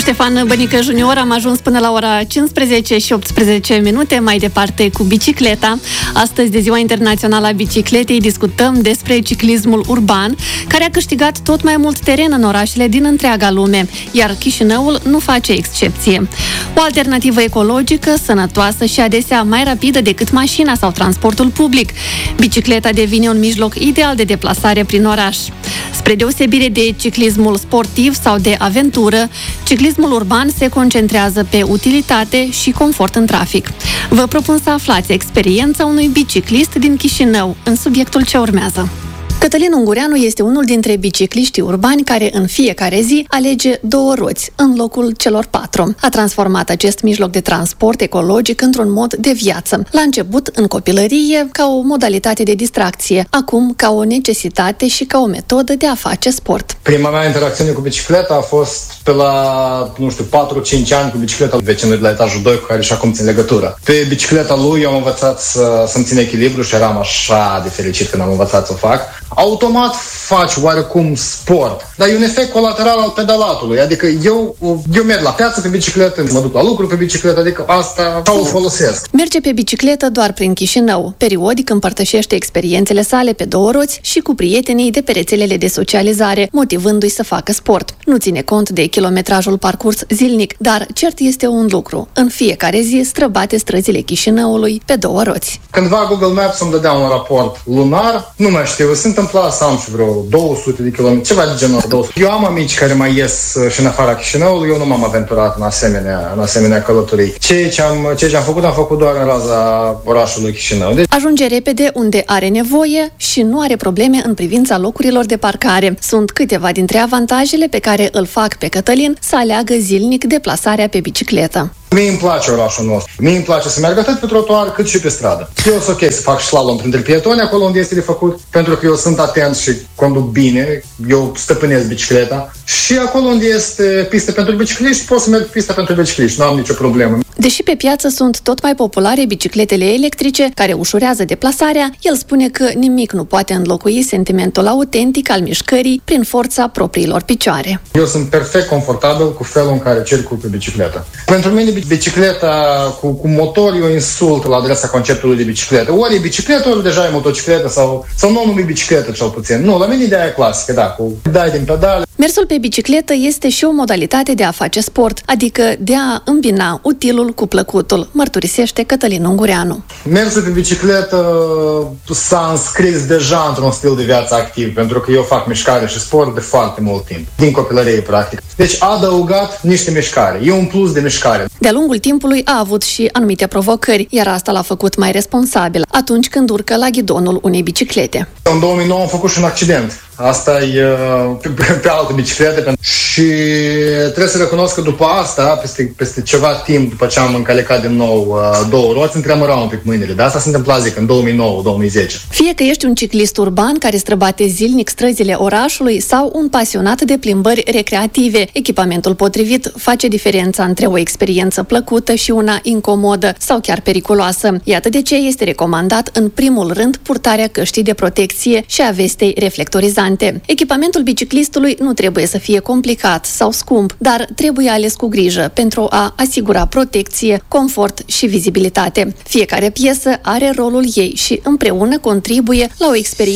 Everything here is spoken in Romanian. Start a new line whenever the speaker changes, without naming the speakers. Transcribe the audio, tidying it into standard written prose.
Ștefan Bănică Junior, am ajuns până la ora 15 și 18 minute, mai departe cu bicicleta. Astăzi, de Ziua Internațională a Bicicletei, discutăm despre ciclismul urban, care a câștigat tot mai mult teren în orașele din întreaga lume, iar Chișinăul nu face excepție. O alternativă ecologică, sănătoasă și adesea mai rapidă decât mașina sau transportul public. Bicicleta devine un mijloc ideal de deplasare prin oraș. Spre deosebire de ciclismul sportiv sau de aventură, ciclismul urban se concentrează pe utilitate și confort în trafic. Vă propun să aflați experiența unui biciclist din Chișinău în subiectul ce urmează. Cătălin Ungureanu este unul dintre bicicliștii urbani care în fiecare zi alege 2 roți în locul celor 4. A transformat acest mijloc de transport ecologic într-un mod de viață. La început, în copilărie, ca o modalitate de distracție, acum ca o necesitate și ca o metodă de a face sport.
Prima mea interacțiune cu bicicleta a fost pe la, 4-5 ani cu bicicleta vecinului de la etajul 2 cu care și acum țin legătură. Pe bicicleta lui eu am învățat să-mi țin echilibru și eram așa de fericit când am învățat să o fac. Automat faci oarecum sport, dar e un efect colateral al pedalatului, adică eu merg la piață pe bicicletă, mă duc la lucru pe bicicletă, adică asta o folosesc.
Merge pe bicicletă doar prin Chișinău. Periodic împărtășește experiențele sale pe 2 roți și cu prietenii de pe rețelele de socializare, motivându-i să facă sport. Nu ține cont de kilometrajul parcurs zilnic, dar cert este un lucru. În fiecare zi străbate străzile Chișinăului pe 2 roți.
Cândva Google Maps îmi dădea un raport lunar, nu mai știu, se întâmpla să am și vreo 200 de kilometri, ceva de genul 200. Eu am amici care mai ies și în afara Chișinăului, eu nu m-am aventurat în asemenea călătorii. Ce am făcut doar în raza orașului Chișinău.
Ajunge repede unde are nevoie și nu are probleme în privința locurilor de parcare. Sunt câteva dintre avantajele pe care îl fac pe Cătălin să aleagă zilnic deplasarea pe bicicletă.
Mie îmi place orașul nostru. Mie îmi place să merg atât pe trotuar cât și pe stradă. Eu sunt ok să fac slalom printre pietoni acolo unde este de făcut, pentru că eu sunt atent și conduc bine, eu stăpânesc bicicleta. Și acolo unde este pistă pentru bicicliști, pot să merg pe pista pentru bicicliști, nu am nicio problemă.
Deși pe piață sunt tot mai populare bicicletele electrice, care ușurează deplasarea, el spune că nimic nu poate înlocui sentimentul autentic al mișcării prin forța propriilor picioare.
Eu sunt perfect confortabil cu felul în care circul pe bicicletă. Pentru mine bicicleta cu motor e un insult la adresa conceptului de bicicletă. Ori e bicicletă, ori deja e motocicletă sau nu numai bicicletă cel puțin. Nu, la mine ideea e clasică, da, cu dai din pedale.
Mersul pe bicicletă este și o modalitate de a face sport, adică de a îmbina utilul cu plăcutul, mărturisește Cătălin Ungureanu.
Mersul pe bicicletă s-a înscris deja într-un stil de viață activ, pentru că eu fac mișcare și sport de foarte mult timp, din copilărie practic. Deci a adăugat niște mișcare, e un plus de mișcare.
De-a lungul timpului a avut și anumite provocări, iar asta l-a făcut mai responsabil atunci când urcă la ghidonul unei biciclete.
În 2009 am făcut și un accident. Asta e pe altă bicicletă și trebuie să recunosc că după asta, peste ceva timp, după ce am încălecat din nou 2 roți, îmi tremurau un pic mâinile. De asta se întâmpla, zic, în 2009-2010.
Fie că ești un ciclist urban care străbate zilnic străzile orașului sau un pasionat de plimbări recreative, echipamentul potrivit face diferența între o experiență plăcută și una incomodă sau chiar periculoasă. Iată de ce este recomandat în primul rând purtarea căștii de protecție și a vestei reflectorizante. Echipamentul biciclistului nu trebuie să fie complicat sau scump, dar trebuie ales cu grijă pentru a asigura protecție, confort și vizibilitate. Fiecare piesă are rolul ei și împreună contribuie la o experiență